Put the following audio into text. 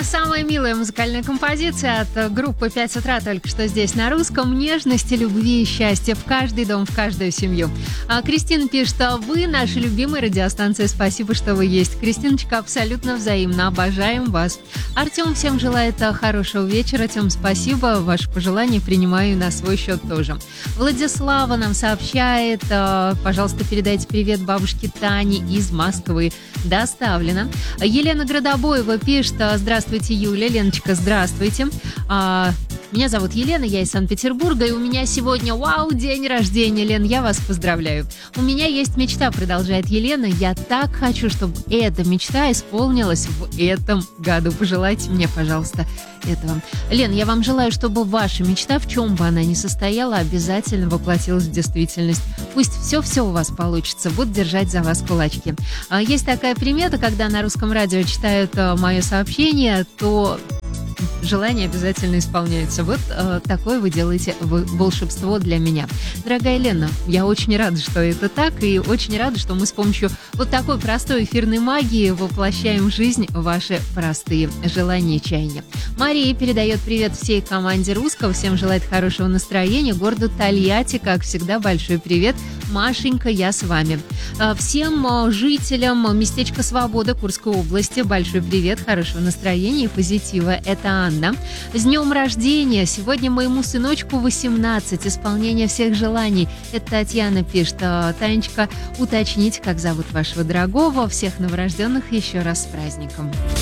самая милая музыкальная композиция от группы «5 утра» только что здесь на русском. Нежности, любви и счастья в каждый дом, в каждую семью. Кристина пишет: вы наша любимая радиостанция, спасибо, что вы есть. Кристиночка, абсолютно взаимно, обожаем вас. Артем всем желает хорошего вечера. Тем, спасибо, ваши пожелания принимаю на свой счет тоже. Владислава нам сообщает: пожалуйста, передайте привет бабушке Тане из Москвы. Доставлено. Елена Градобоева пишет: здравствуйте, Юля. Леночка, здравствуйте. Меня зовут Елена, я из Санкт-Петербурга, и у меня сегодня, день рождения, Лен, я вас поздравляю. У меня есть мечта, продолжает Елена, я так хочу, чтобы эта мечта исполнилась в этом году. Пожелайте мне, пожалуйста, этого. Лен, я вам желаю, чтобы ваша мечта, в чем бы она ни состояла, обязательно воплотилась в действительность. Пусть все-все у вас получится, буду держать за вас кулачки. Есть такая примета, когда на русском радио читают мое сообщение, то желание обязательно исполняется. Вот такое вы делаете волшебство для меня. Дорогая Лена, я очень рада, что это так, и очень рада, что мы с помощью вот такой простой эфирной магии воплощаем в жизнь ваши простые желания и чаяния. Мария передает привет всей команде русского, всем желает хорошего настроения, городу Тольятти, как всегда, большой привет. Машенька, я с вами. Всем жителям местечка Свобода Курской области большой привет, хорошего настроения и позитива. Это Анна. С днем рождения! Сегодня моему сыночку 18. Исполнение всех желаний. Это Татьяна пишет. Танечка, уточните, как зовут вашего дорогого. Всех новорожденных еще раз с праздником.